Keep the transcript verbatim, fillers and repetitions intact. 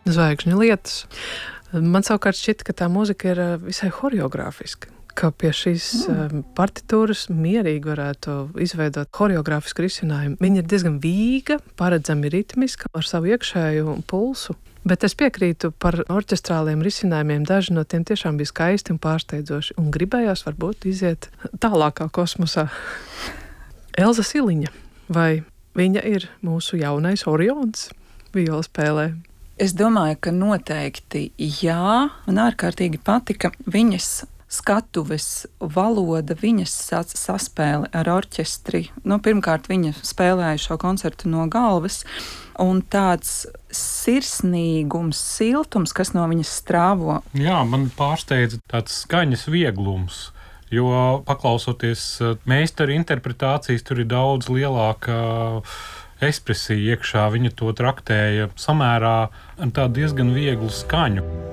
zvaigžņu lietas. Man savukārt šķita, ka tā mūzika ir visai horeogrāfiska, ka pie šīs mm. partitūras mierīgi varētu izveidot horeogrāfisku risinājumu. Viņa ir diezgan vīga, paredzami ritmiska, ar savu iekšēju pulsu. Bet es piekrītu par orķestrāliem risinājumiem. Daži no tiem tiešām bija skaisti un pārsteidzoši, un gribējās varbūt iziet tālākā kosmosā. Elza Siliņa, vai viņa ir mūsu jaunais Orions viola spēlē? Es domāju, ka noteikti jā. Man ārkārtīgi patika viņas skatuves valoda, viņas saspēle ar orķestri. Nu, pirmkārt, viņa spēlēja šo koncertu no galvas, un tāds sirsnīgums, siltums, kas no viņas strāvo. Jā, man pārsteidza tāds skaņas vieglums, jo paklausoties meistaru interpretācijas, tur ir daudz lielāka ekspresija iekšā. Viņa to traktēja samērā ar tādu diezgan vieglu skaņu.